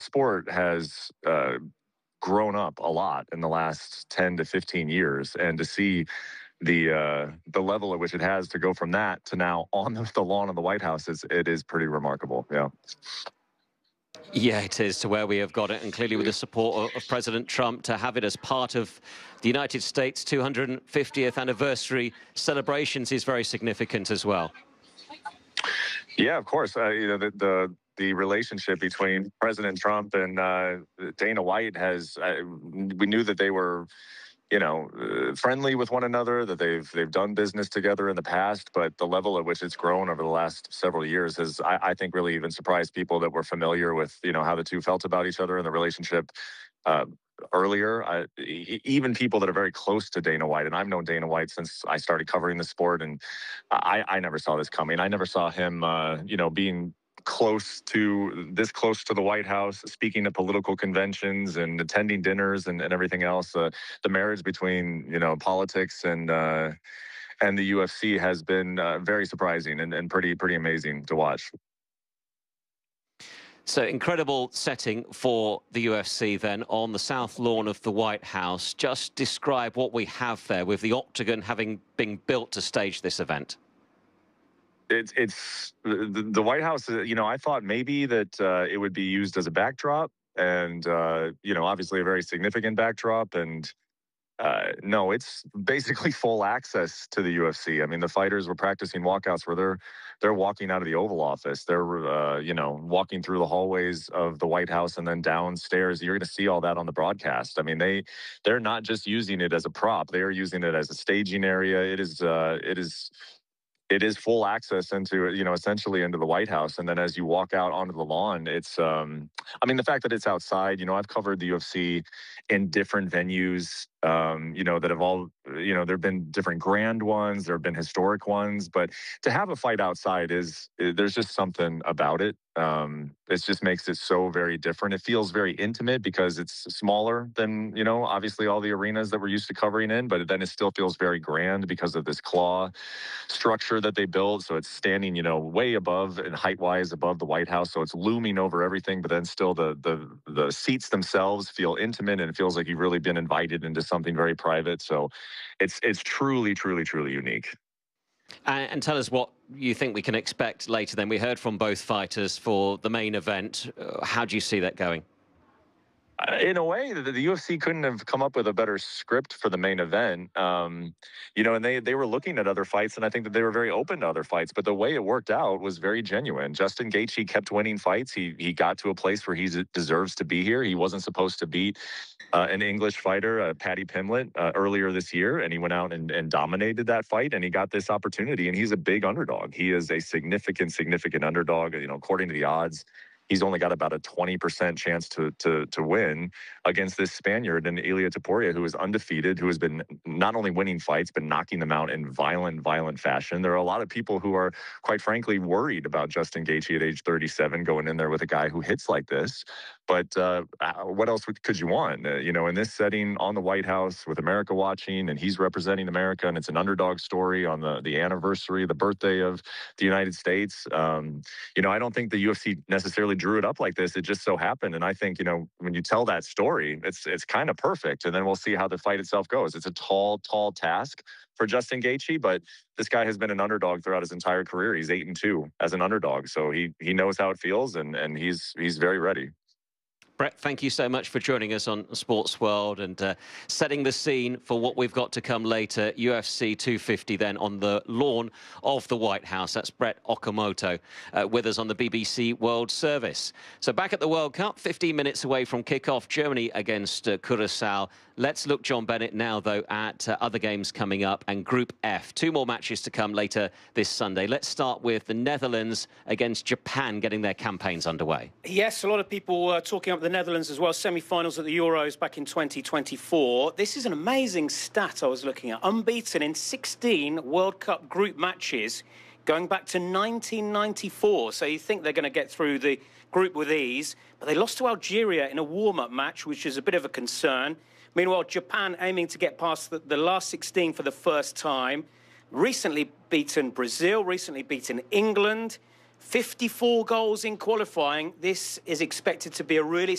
sport has grown up a lot in the last 10 to 15 years, and to see the level at which it has to go from that to now on the lawn of the White House, it is pretty remarkable. Yeah. Yeah, it is, to where we have got it, and clearly with the support of President Trump, to have it as part of the United States 250th anniversary celebrations is very significant as well. Yeah, of course. The relationship between President Trump and Dana White has, we knew that they were, friendly with one another, that they've done business together in the past, but the level at which it's grown over the last several years has, I think, really even surprised people that were familiar with, how the two felt about each other and the relationship earlier. Even people that are very close to Dana White, and I've known Dana White since I started covering the sport, and I never saw this coming. I never saw him, being close to the White House, speaking at political conventions and attending dinners and everything else. The marriage between politics and the UFC has been very surprising and pretty amazing to watch. So incredible setting for the UFC then on the south lawn of the White House. Just describe what we have there with the Octagon having been built to stage this event. It's the White House. I thought maybe that it would be used as a backdrop, and obviously a very significant backdrop. And no, it's basically full access to the UFC. I mean, the fighters were practicing walkouts where they're walking out of the Oval Office. They're walking through the hallways of the White House and then downstairs. You're going to see all that on the broadcast. I mean, they're not just using it as a prop; they are using it as a staging area. It is full access into, essentially into the White House. And then as you walk out onto the lawn, it's, the fact that it's outside, I've covered the UFC in different venues, that have all, there have been different grand ones, there have been historic ones, but to have a fight outside there's just something about it. It just makes it so very different. It feels very intimate because it's smaller than, obviously all the arenas that we're used to covering in, but then it still feels very grand because of this claw structure that they build. So it's standing, way above and height-wise above the White House. So it's looming over everything, but then still the seats themselves feel intimate, and it feels like you've really been invited into something very private. So it's truly, truly, truly unique. And tell us what you think we can expect later then. We heard from both fighters for the main event. How do you see that going? In a way, the UFC couldn't have come up with a better script for the main event. And they were looking at other fights, and I think that they were very open to other fights. But the way it worked out was very genuine. Justin Gaethje kept winning fights. He got to a place where he deserves to be here. He wasn't supposed to beat an English fighter, Paddy Pimblett, earlier this year, and he went out and dominated that fight, and he got this opportunity. And he's a big underdog. He is a significant underdog. According to the odds, he's only got about a 20% chance to win against this Spaniard and Ilia Topuria, who is undefeated, who has been not only winning fights, but knocking them out in violent fashion. There are a lot of people who are, quite frankly, worried about Justin Gaethje at age 37 going in there with a guy who hits like this. But what else could you want? In this setting on the White House with America watching, and he's representing America, and it's an underdog story on the anniversary, the birthday of the United States. I don't think the UFC necessarily drew it up like this. It just so happened. And I think, when you tell that story, it's kind of perfect. And then we'll see how the fight itself goes. It's a tall task for Justin Gaethje, but this guy has been an underdog throughout his entire career. He's 8-2 as an underdog. So he knows how it feels, and he's very ready. Brett, thank you so much for joining us on Sports World and setting the scene for what we've got to come later. UFC 250 then on the lawn of the White House. That's Brett Okamoto with us on the BBC World Service. So back at the World Cup, 15 minutes away from kickoff, Germany against Curacao. Let's look, John Bennett, now, though, at other games coming up and Group F. 2 more matches to come later this Sunday. Let's start with the Netherlands against Japan getting their campaigns underway. Yes, a lot of people talking up the Netherlands as well. Semi-finals at the Euros back in 2024. This is an amazing stat I was looking at. Unbeaten in 16 World Cup group matches going back to 1994. So you think they're going to get through the group with ease. But they lost to Algeria in a warm-up match, which is a bit of a concern. Meanwhile, Japan aiming to get past the last 16 for the first time. Recently beaten Brazil, recently beaten England. 54 goals in qualifying. This is expected to be a really